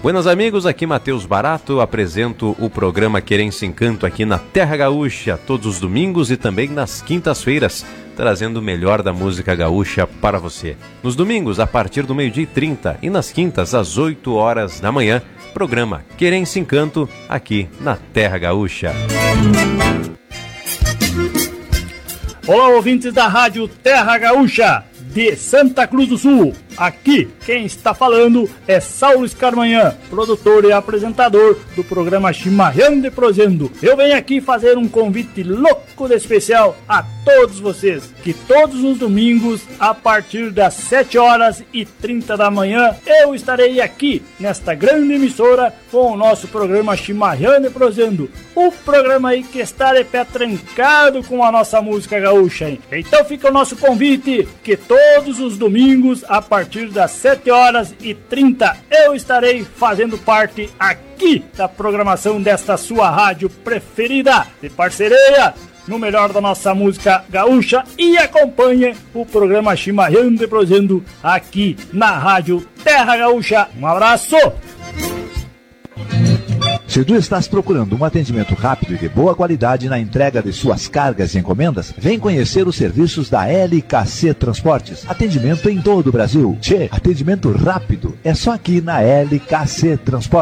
Buenas amigos, aqui Matheus Barato, apresento o programa Querência Encanto aqui na Terra Gaúcha, todos os domingos e também nas quintas-feiras, trazendo o melhor da música gaúcha para você. Nos domingos, a partir do 12h30 e nas quintas, às 8 horas da manhã, programa Querência Encanto aqui na Terra Gaúcha. Olá, ouvintes da Rádio Terra Gaúcha de Santa Cruz do Sul. Aqui quem está falando é Saulo Escarmanhã, produtor e apresentador do programa Chimarrando e Prosendo. Eu venho aqui fazer um convite louco de especial a todos vocês, que todos os domingos, a partir das 7h30 da manhã, eu estarei aqui nesta grande emissora com o nosso programa Chimarrando e Prosendo. O programa aí que está de pé trancado com a nossa música gaúcha, hein? Então fica o nosso convite, que todos os domingos, a partir das 7h30, eu estarei fazendo parte aqui da programação desta sua rádio preferida, de parceria no melhor da nossa música gaúcha, e acompanhe o programa Chimarrando e Prosendo aqui na Rádio Terra Gaúcha. Um abraço! Se tu estás procurando um atendimento rápido e de boa qualidade na entrega de suas cargas e encomendas, vem conhecer os serviços da LKC Transportes. Atendimento em todo o Brasil. Tchê, atendimento rápido é só aqui na LKC Transportes.